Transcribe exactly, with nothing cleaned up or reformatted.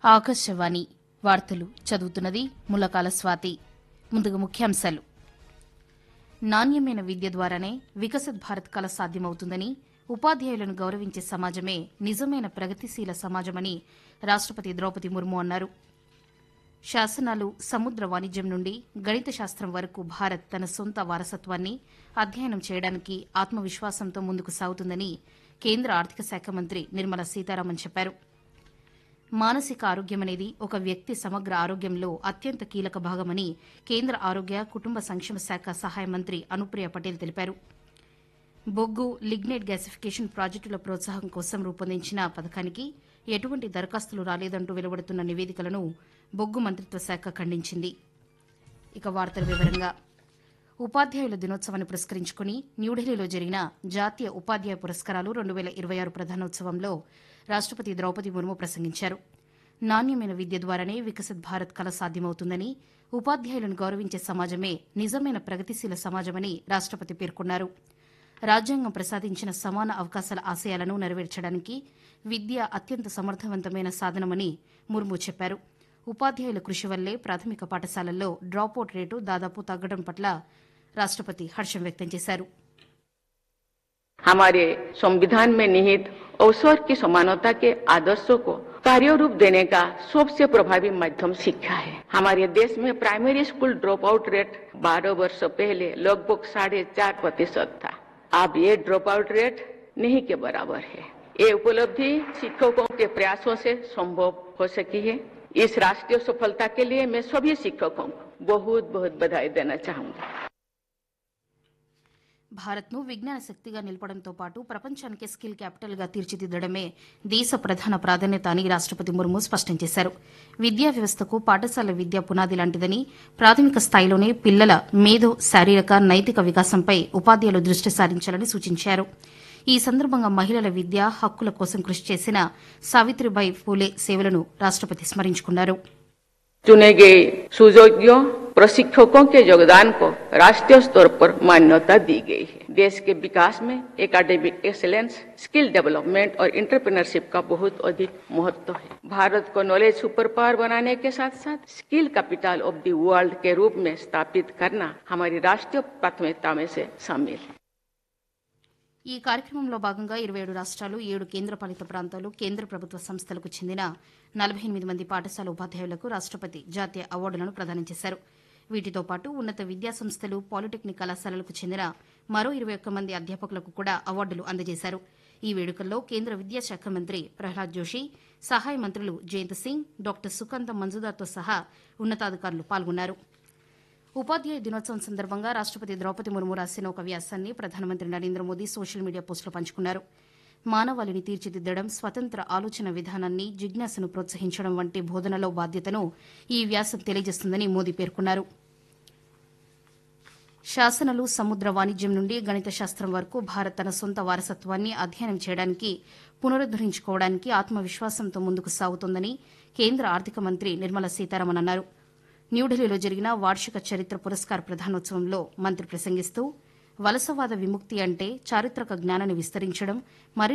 ఆకాశవాణి వార్తలు చదువుతున్నది ములకాల స్వాతి. ముందుగా ముఖ్యాంశాలు. నాణ్యమైన విద్య ద్వారానే వికసిత్ భారత్ కల సాధ్యమవుతుందని, ఉపాధ్యాయులను గౌరవించే సమాజమే నిజమైన ప్రగతిశీల సమాజమని రాష్టపతి ద్రౌపది ముర్ము అన్నారు. శాసనాలు, సముద్ర వాణిజ్యం నుండి గణిత శాస్త్రం వరకు భారత్ తన సొంత వారసత్వాన్ని అధ్యయనం చేయడానికి ఆత్మవిశ్వాసంతో ముందుకు సాగుతుందని కేంద్ర ఆర్థిక శాఖ మంత్రి నిర్మలా సీతారామన్ చెప్పారు. మానసిక ఆరోగ్యమనేది ఒక వ్యక్తి సమగ్ర ఆరోగ్యంలో అత్యంత కీలక భాగమని కేంద్ర ఆరోగ్య, కుటుంబ సంక్షేమ శాఖ సహాయ మంత్రి అనుప్రియ పటేల్ తెలిపారు. బొగ్గు, లిగ్నైట్ గ్యాసిఫికేషన్ ప్రాజెక్టుల ప్రోత్సాహం కోసం రూపొందించిన పథకానికి ఎటువంటి దరఖాస్తులు రాలేదంటూ వెలువడుతున్న నివేదికలను బొగ్గు మంత్రిత్వ శాఖ ఖండించింది. ఇక వార్తల వివరంగా. ఉపాధ్యాయుల దినోత్సవాన్ని పురస్కరించుకుని న్యూఢిల్లీలో జరిగిన జాతీయ ఉపాధ్యాయ పురస్కారాలు రెండు వేల ఇరవై ఆరు ప్రధానోత్సవంలో రాష్టపతి ద్రౌపది ముర్ము ప్రసంగించారు. నాణ్యమైన విద్య ద్వారానే వికసిత్ భారత్ కల సాధ్యమవుతుందని, ఉపాధ్యాయులను గౌరవించే సమాజమే నిజమైన ప్రగతిశీల సమాజమని రాష్టపతి పేర్కొన్నారు. రాజ్యాంగం ప్రసాదించిన సమాన అవకాశాల ఆశయాలను నెరవేర్చడానికి విద్య అత్యంత సమర్థవంతమైన సాధనమని ముర్ము చెప్పారు. ఉపాధ్యాయుల కృషి వల్లే ప్రాథమిక పాఠశాలల్లో డ్రాపౌట్ రేటు దాదాపు తగ్గడం పట్ల రాష్టపతి హర్షం వ్యక్తం చేశారు. हमारे संविधान में निहित अवसर की समानता के आदर्शों को कार्य रूप देने का सबसे प्रभावी माध्यम शिक्षा है. हमारे देश में primary school drop out rate बारह वर्ष पहले लगभग साढ़े चार प्रतिशत था. अब ये ड्रॉप आउट रेट नहीं के बराबर है. ये उपलब्धि शिक्षकों के प्रयासों से संभव हो सकी है. इस राष्ट्रीय सफलता के लिए मैं सभी शिक्षकों को बहुत बहुत बधाई देना चाहूंगा. భారత్ను విజ్ఞాన శక్తిగా నిలపడంతో పాటు ప్రపంచానికి స్కిల్ క్యాపిటల్గా తీర్చిదిద్దడమే దేశ ప్రధాన ప్రాధాన్యత అని రాష్టపతి ముర్ము స్పష్టం చేశారు. విద్యా వ్యవస్థకు పాఠశాల విద్య పునాది లాంటిదని, ప్రాథమిక స్థాయిలోనే పిల్లల మేధో, శారీరక, నైతిక వికాసంపై ఉపాధ్యాయులు దృష్టి సారించాలని సూచించారు. ఈ సందర్భంగా మహిళల విద్య హక్కుల కోసం కృషి చేసిన సావిత్రిబాయి ఫూలే సేవలను రాష్టపతి స్మరించుకున్నారు. चुने गए सुयोग्यों प्रशिक्षकों के योगदान को राष्ट्रीय स्तर पर मान्यता दी गई है. देश के विकास में एकेडमिक एक्सीलेंस, स्किल डेवलपमेंट और एंटरप्रेन्योरशिप का बहुत अधिक महत्व है. भारत को नॉलेज सुपर पावर बनाने के साथ साथ skill capital of the world के रूप में स्थापित करना हमारी राष्ट्रीय प्राथमिकता में से शामिल है. ఈ కార్యక్రమంలో భాగంగా ఇరవై ఏడు రాష్ట్రాలు, ఏడు కేంద్రపాలిత ప్రాంతాలు, కేంద్ర ప్రభుత్వ సంస్థలకు చెందిన నలభై ఎనిమిది మంది పాఠశాల ఉపాధ్యాయులకు రాష్టపతి జాతీయ అవార్డులను ప్రదానం చేశారు. వీటితో పాటు ఉన్నత విద్యా సంస్థలు, పాలిటెక్నిక్ కళాశాలలకు చెందిన మరో ఇరవై ఒక్క మంది అధ్యాపకులకు కూడా అవార్డులు అందజేశారు. ఈ వేడుకల్లో కేంద్ర విద్యాశాఖ మంత్రి ప్రహ్లాద్ జోషి, సహాయ మంత్రులు జయంత్ సింగ్, డాక్టర్ సుకంత మంజుదార్తో సహా ఉన్నతాధికారులు పాల్గొన్నారు. ఉపాధ్యాయ దినోత్సవం సందర్భంగా రాష్టపతి ద్రౌపది ముర్ము రాసిన ఒక వ్యాసాన్ని ప్రధానమంత్రి నరేంద్ర మోదీ సోషల్ మీడియా పోస్టులో పంచుకున్నారు. మానవాళిని తీర్చిదిద్దడం, స్వతంత్ర ఆలోచన విధానాన్ని, జిజ్ఞాసను ప్రోత్సహించడం వంటి బోధనలో బాధ్యతను ఈ వ్యాసం తెలియజేస్తుందని మోదీ పేర్కొన్నారు. శాసనాలు, సముద్ర వాణిజ్యం నుండి గణిత శాస్త్రం వరకు భారత్ తన సొంత వారసత్వాన్ని అధ్యయనం చేయడానికి, పునరుద్దరించుకోవడానికి ఆత్మవిశ్వాసంతో ముందుకు సాగుతోందని కేంద్ర ఆర్థిక మంత్రి నిర్మలా సీతారామన్ అన్నారు. న్యూఢిల్లీలో జరిగిన వార్షిక చరిత్ర పురస్కార్ ప్రధానోత్సవంలో మంత్రి ప్రసంగిస్తూ, వలసవాద విముక్తి అంటే చారిత్రక జ్ఞానాన్ని విస్తరించడం, మరి